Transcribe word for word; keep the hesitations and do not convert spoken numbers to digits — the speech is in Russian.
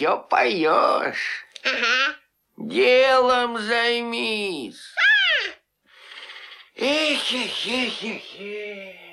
все поешь. Ага. Делом займись. Эх, эх, эх, эх, эх.